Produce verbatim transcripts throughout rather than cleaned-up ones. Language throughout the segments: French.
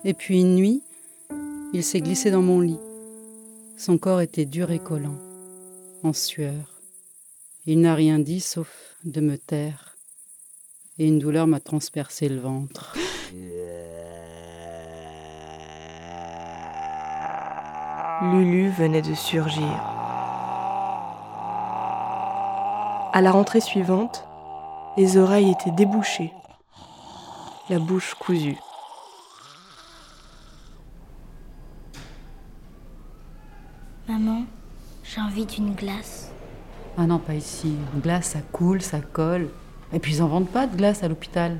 Et puis une nuit, il s'est glissé dans mon lit. Son corps était dur et collant, en sueur. Il n'a rien dit sauf de me taire. Et une douleur m'a transpercé le ventre. Lulu venait de surgir. À la rentrée suivante, les oreilles étaient débouchées, la bouche cousue. Maman, j'ai envie d'une glace. Ah non, pas ici. Une glace, ça coule, ça colle. Et puis ils en vendent pas de glace à l'hôpital.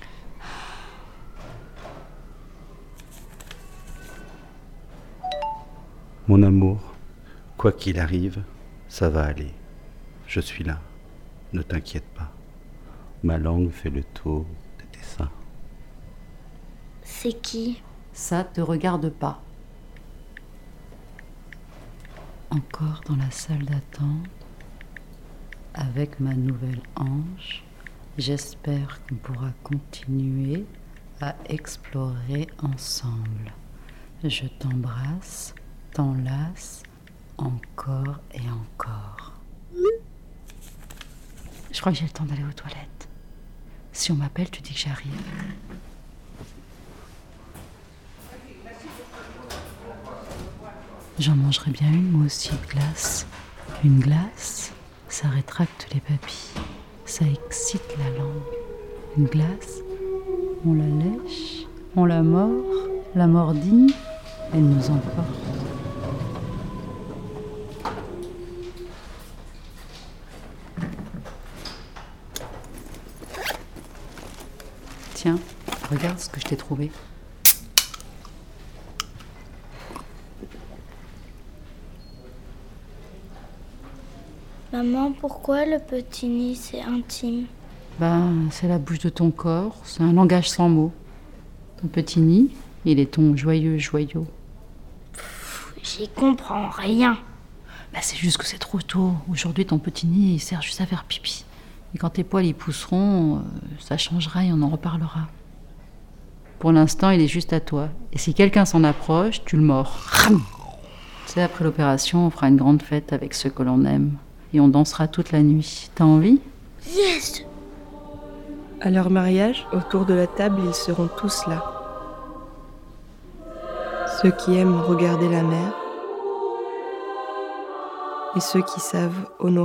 Mon amour, quoi qu'il arrive, ça va aller. Je suis là. Ne t'inquiète pas. Ma langue fait le tour de tes seins. C'est qui ? Ça te regarde pas. Encore dans la salle d'attente, avec ma nouvelle ange, j'espère qu'on pourra continuer à explorer ensemble. Je t'embrasse, t'enlace, encore et encore. Je crois que j'ai le temps d'aller aux toilettes. Si on m'appelle, tu dis que j'arrive. J'en mangerais bien une, moi aussi, de glace. Une glace, ça rétracte les papilles. Ça excite la langue. Une glace, on la lèche, on la mord, la mordille, elle nous emporte. Tiens, regarde ce que je t'ai trouvé. Maman, pourquoi le petit nid, c'est intime ? Ben, c'est la bouche de ton corps, c'est un langage sans mots. Ton petit nid, il est ton joyeux joyau. Pff, j'y comprends rien. Ben, c'est juste que c'est trop tôt. Aujourd'hui, ton petit nid, il sert juste à faire pipi. Et quand tes poils y pousseront, euh, ça changera et on en reparlera. Pour l'instant, il est juste à toi. Et si quelqu'un s'en approche, tu le mords. Tu sais, après l'opération, on fera une grande fête avec ceux que l'on aime. Et on dansera toute la nuit. T'as envie ? Yes ! À leur mariage, autour de la table, ils seront tous là. Ceux qui aiment regarder la mer et ceux qui savent honorer